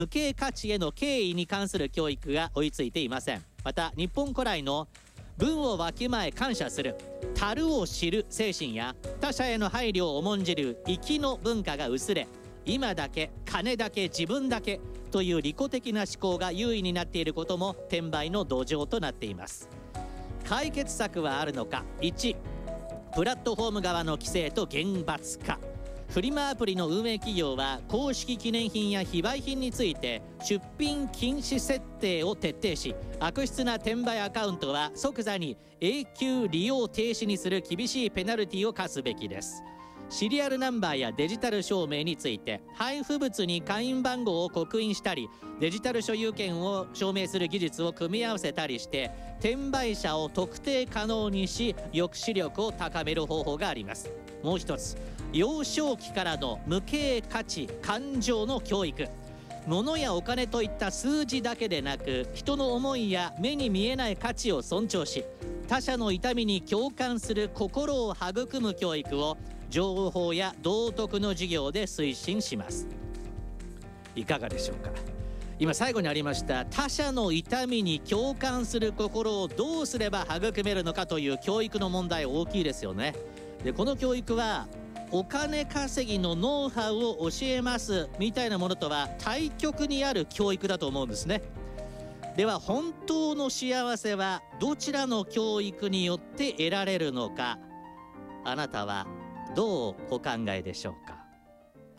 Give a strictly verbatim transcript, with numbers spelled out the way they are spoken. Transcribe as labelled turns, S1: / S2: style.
S1: 無形価値への敬意に関する教育が追いついていません。また日本古来の文をわきまえ感謝する、足るを知る精神や他者への配慮を重んじる粋の文化が薄れ、今だけ、金だけ、自分だけという利己的な思考が優位になっていることも転売の土壌となっています。解決策はあるのか。いち、プラットフォーム側の規制と厳罰化。フリマアプリの運営企業は公式記念品や非売品について出品禁止設定を徹底し、悪質な転売アカウントは即座に永久利用停止にする厳しいペナルティを課すべきです。シリアルナンバーやデジタル証明について配布物に会員番号を刻印したり、デジタル所有権を証明する技術を組み合わせたりして転売者を特定可能にし、抑止力を高める方法があります。もう一つ、幼少期からの無形価値感情の教育。物やお金といった数字だけでなく、人の思いや目に見えない価値を尊重し、他者の痛みに共感する心を育む教育を情報や道徳の授業で推進します。いかがでしょうか。今最後にありました他者の痛みに共感する心をどうすれば育めるのかという教育の問題、大きいですよね。でこの教育はお金稼ぎのノウハウを教えますみたいなものとは対極にある教育だと思うんですね。では本当の幸せはどちらの教育によって得られるのか、あなたはどうお考えでしょうか。